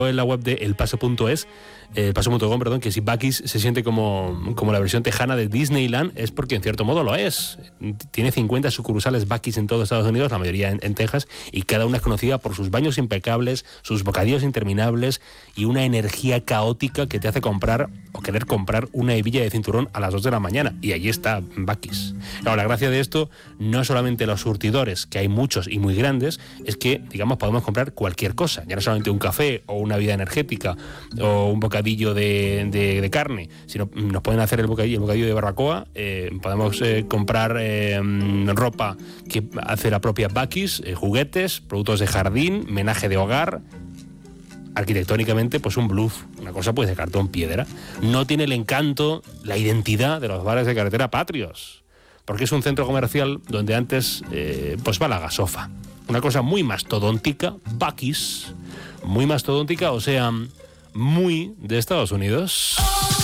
en la web de elpaso.es, paso.com, perdón, que si Buc-ee's se siente como la versión tejana de Disneyland, es porque en cierto modo lo es. Tiene 50 sucursales Buc-ee's en todo Estados Unidos, la mayoría en Texas, y cada una es conocida por sus baños impecables, sus bocadillos interminables y una energía caótica que te hace comprar o querer comprar una hebilla de cinturón a las 2 de la mañana. Y allí está Buc-ee's. Claro, la gracia de esto no es solamente los surtidores, que hay muchos y muy grandes, es que, digamos, podemos comprar cualquier cosa, ya no solamente un café o una bebida energética o un bocadillo de carne, sino nos pueden hacer el bocadillo de barbacoa, podemos comprar ropa que hace la propia Buc-ee's, juguetes, productos de jardín, menaje de hogar. Arquitectónicamente, pues un bluff, una cosa pues de cartón piedra. No tiene el encanto, la identidad de los bares de carretera patrios, porque es un centro comercial donde antes pues va la gasofa. Una cosa muy mastodóntica, Buc-ee's, muy mastodóntica, o sea, muy de Estados Unidos.